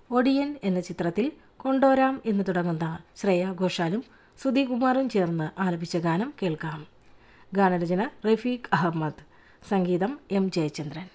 ഒടിയൻ എന്ന ചിത്രത്തിൽ കൊണ്ടോരാം എന്ന് തുടങ്ങുന്ന ശ്രേയ ഘോഷാലും സുധീകുമാറും ചേർന്ന് ആലപിച്ച ഗാനം കേൾക്കാം. ഗാനരചന റഫീഖ് അഹമ്മദ്, സംഗീതം എം ജയചന്ദ്രൻ.